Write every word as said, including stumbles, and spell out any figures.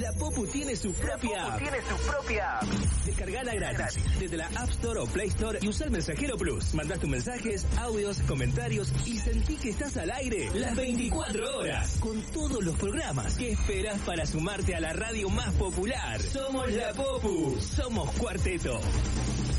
La Popu tiene su propia app. tiene su propia app. Descargala gratis desde la App Store o Play Store y usa el Mensajero Plus. Mandás tus mensajes, audios, comentarios y sentí que estás al aire las veinticuatro horas con todos los programas. ¿Qué esperas para sumarte a la radio más popular? Somos La Popu. Somos Cuarteto.